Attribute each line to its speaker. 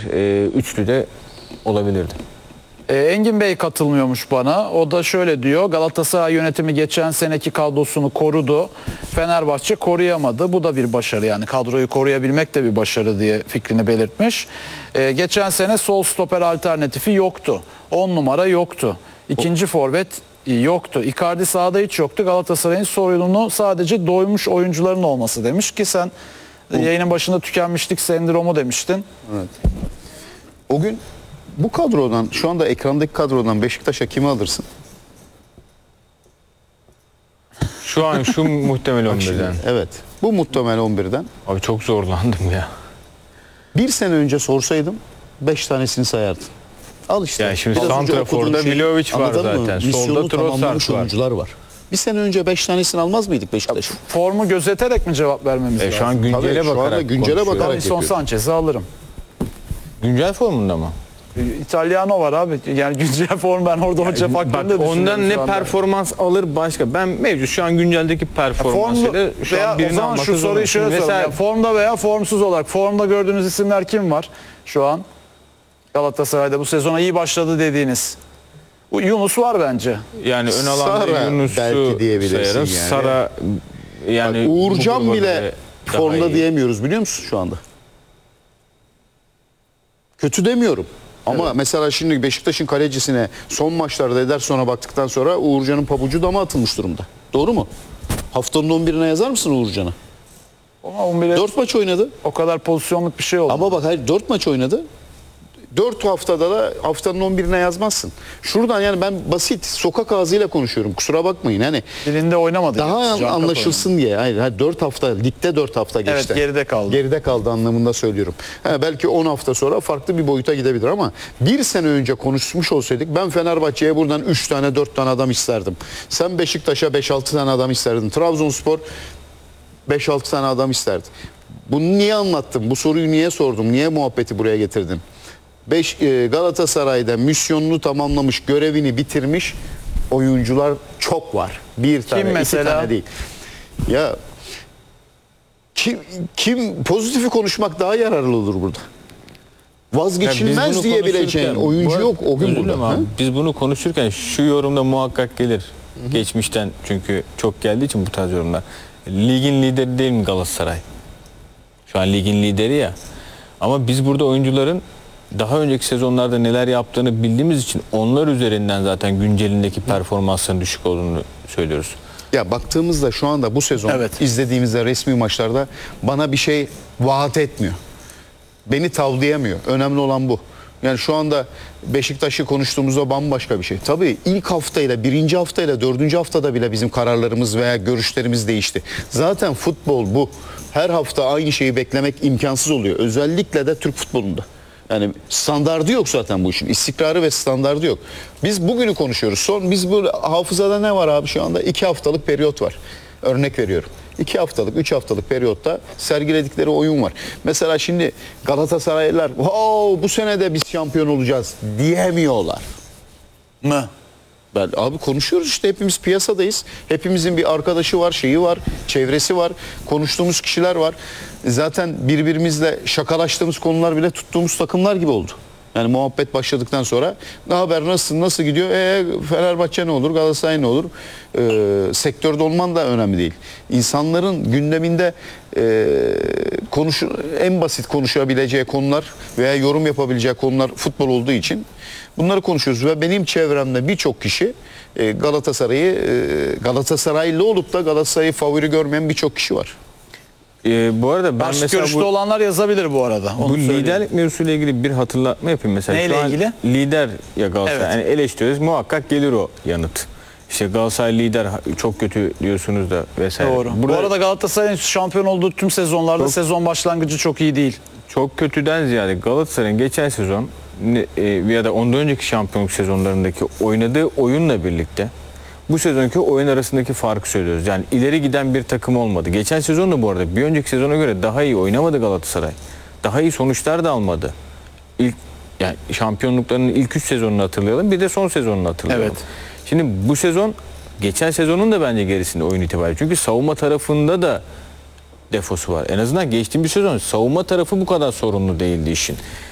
Speaker 1: üçlü de olabilirdi.
Speaker 2: Engin Bey katılmıyormuş bana. O da şöyle diyor. Galatasaray yönetimi geçen seneki kadrosunu korudu. Fenerbahçe koruyamadı. Bu da bir başarı, yani kadroyu koruyabilmek de bir başarı diye fikrini belirtmiş. Geçen sene sol stoper alternatifi yoktu. 10 numara yoktu. İkinci forvet yoktu. Icardi sahada hiç yoktu. Galatasaray'ın sorununu sadece doymuş oyuncuların olması demiş ki sen yayının başında tükenmişlik sendromu demiştin.
Speaker 3: Evet. O gün bu kadrodan, şu anda ekrandaki kadrodan Beşiktaş'a kimi alırsın?
Speaker 1: Şu an şu muhtemel 11'den.
Speaker 3: Evet. Bu muhtemel 11'den.
Speaker 1: Abi çok zorlandım ya.
Speaker 3: Bir sene önce sorsaydım 5 tanesini sayardın. Al işte.
Speaker 1: Yani şimdi
Speaker 3: Biraz önce
Speaker 1: santraforda
Speaker 3: okuduğun şey,
Speaker 1: Milovic var
Speaker 3: anladın mı?
Speaker 1: zaten.
Speaker 3: Misyonu
Speaker 1: Solda
Speaker 3: tamamlamış
Speaker 1: Trossard var.
Speaker 3: oyuncular var. Bir sene önce 5 tanesini almaz mıydık Beşiktaş'ın?
Speaker 2: Formu gözeterek mi cevap vermemiz lazım?
Speaker 1: Şu an güncele
Speaker 3: Tabii, şu anda
Speaker 1: bakarak
Speaker 3: güncele
Speaker 1: konuşuyoruz.
Speaker 3: bakarak
Speaker 2: Davinson
Speaker 3: yapıyoruz.
Speaker 2: Sanchez'i alırım.
Speaker 1: Güncel formunda mı?
Speaker 2: İtalyano var abi. Yani güncel form, ben orada hoca faktörünü
Speaker 1: Bak
Speaker 2: de düşünüyorum
Speaker 1: ondan ne
Speaker 2: şu anda.
Speaker 1: performans alır başka. Ben mevcut şu an günceldeki performansıyla
Speaker 2: Formda
Speaker 1: şu
Speaker 2: veya
Speaker 1: an
Speaker 2: o
Speaker 1: birini
Speaker 2: zaman
Speaker 1: almak
Speaker 2: şu soruyu
Speaker 1: zorundayım.
Speaker 2: şöyle soralım.
Speaker 1: Mesela
Speaker 2: Ya, formda veya formsuz olarak formda gördüğünüz isimler kim var şu an? Galatasaray'da bu sezona iyi başladı dediğiniz. Bu Yunus var bence.
Speaker 1: yani ön alanda
Speaker 3: Sara
Speaker 1: Yunus'u
Speaker 3: belki diyebilirsin
Speaker 1: sayarız.
Speaker 3: yani.
Speaker 1: Sara yani
Speaker 3: Bak, Uğurcan
Speaker 1: bu
Speaker 3: bile
Speaker 1: gruba daha
Speaker 3: formda
Speaker 1: iyi.
Speaker 3: diyemiyoruz, biliyor musun şu anda? Kötü demiyorum. Ama mesela şimdi Beşiktaş'ın kalecisine son maçlarda Ederson'a baktıktan sonra Uğurcan'ın pabucu dama atılmış durumda. Doğru mu? Haftanın 11'ine yazar mısın Uğurcan'ı?
Speaker 2: Ama 11'e
Speaker 3: 4 maç oynadı.
Speaker 2: o kadar pozisyonluk bir şey oldu.
Speaker 3: Ama bak, hayır, 4 maç oynadı. 4 haftada da haftanın 11'ine yazmazsın. Şuradan, yani ben basit sokak ağzıyla konuşuyorum. Kusura bakmayın. Hani
Speaker 2: Dilinde oynamadı.
Speaker 3: daha
Speaker 2: Can Kapı
Speaker 3: anlaşılsın diye. Hayır, 4 hafta ligde 4 hafta geçti.
Speaker 2: Evet, geride kaldı.
Speaker 3: Geride kaldı anlamında söylüyorum. Belki 10 hafta sonra farklı bir boyuta gidebilir ama bir sene önce konuşmuş olsaydık ben Fenerbahçe'ye buradan 3 tane 4 tane adam isterdim. Sen Beşiktaş'a 5-6 tane adam isterdin. Trabzonspor 5-6 tane adam isterdi. Bunu niye anlattım? Bu soruyu niye sordum? Niye muhabbeti buraya getirdin? Galatasaray'da misyonunu tamamlamış, görevini bitirmiş oyuncular çok var. Bir tane, iki
Speaker 2: mesela?
Speaker 3: tane değil. Ya kim pozitifi konuşmak daha yararlı olur burada. Vazgeçilmez
Speaker 1: biz bunu
Speaker 3: diyebileceğin
Speaker 1: konuşurken-
Speaker 3: oyuncu
Speaker 1: Bu-
Speaker 3: yok o gün
Speaker 1: Özür
Speaker 3: burada.
Speaker 1: dilerim abi.
Speaker 3: Ha?
Speaker 1: Biz bunu konuşurken şu yorumda muhakkak gelir. Geçmişten, çünkü çok geldiği için bu tarz yorumlar. Ligin lideri değil mi Galatasaray? Şu an ligin lideri ya. Ama biz burada oyuncuların daha önceki sezonlarda neler yaptığını bildiğimiz için onlar üzerinden zaten güncelindeki performansların düşük olduğunu söylüyoruz.
Speaker 3: Ya baktığımızda şu anda bu sezon
Speaker 2: Evet.
Speaker 3: izlediğimizde resmi maçlarda bana bir şey vaat etmiyor. Beni tavlayamıyor. Önemli olan bu. Yani şu anda Beşiktaş'ı konuştuğumuzda bambaşka bir şey. Tabii ilk haftayla, birinci haftayla, dördüncü haftada bile bizim kararlarımız veya görüşlerimiz değişti. Zaten futbol bu. Her hafta aynı şeyi beklemek imkansız oluyor. Özellikle de Türk futbolunda. Yani standardı yok zaten bu işin. İstikrarı ve standardı yok. Biz bugünü konuşuyoruz. Biz bu hafızada ne var abi şu anda? 2 haftalık periyot var. Örnek veriyorum. 2 haftalık, 3 haftalık periyotta sergiledikleri oyun var. Mesela şimdi Galatasaraylılar bu sene de biz şampiyon olacağız diyemiyorlar.
Speaker 2: mı?
Speaker 3: Abi konuşuyoruz işte, hepimiz piyasadayız. Hepimizin bir arkadaşı var, şeyi var, çevresi var. Konuştuğumuz kişiler var. Zaten birbirimizle şakalaştığımız konular bile tuttuğumuz takımlar gibi oldu. Yani muhabbet başladıktan sonra ne haber, nasıl gidiyor? Fenerbahçe ne olur, Galatasaray ne olur? Sektörde olman da önemli değil. İnsanların gündeminde en basit konuşabileceği konular veya yorum yapabileceği konular futbol olduğu için bunları konuşuyoruz ve benim çevremde birçok kişi Galatasaraylı olup da Galatasaray'ı favori görmeyen birçok kişi var.
Speaker 1: Bu arada ben
Speaker 2: Başka
Speaker 1: mesela
Speaker 2: görüşte olanlar yazabilir bu arada. Onu
Speaker 1: bu
Speaker 2: söyleyeyim.
Speaker 1: liderlik mevzusuyla ilgili bir hatırlatma yapayım mesela.
Speaker 2: Neyle
Speaker 1: Şu an
Speaker 2: ilgili?
Speaker 1: Lider ya Galatasaray.
Speaker 2: Evet.
Speaker 1: Yani eleştiriyoruz, muhakkak gelir o yanıt. İşte Galatasaray lider çok kötü diyorsunuz da vesaire.
Speaker 2: Doğru.
Speaker 1: Burada
Speaker 2: Bu arada Galatasaray'ın şampiyon olduğu tüm sezonlarda
Speaker 1: Çok-
Speaker 2: sezon başlangıcı çok iyi değil.
Speaker 1: çok kötüden ziyade Galatasaray'ın geçen sezon ya da ondan önceki şampiyonluk sezonlarındaki oynadığı oyunla birlikte bu sezonki oyun arasındaki farkı söylüyoruz. Yani ileri giden bir takım olmadı. Geçen sezon da bu arada bir önceki sezona göre daha iyi oynamadı Galatasaray. Daha iyi sonuçlar da almadı. Yani şampiyonluklarının ilk 3 sezonunu hatırlayalım, bir de son sezonunu hatırlayalım.
Speaker 2: Evet.
Speaker 1: Şimdi bu sezon geçen sezonun da bence gerisinde oyun itibariyle. Çünkü savunma tarafında da defosu var. En azından geçtiğimiz sezon savunma tarafı bu kadar sorunlu değildi işin.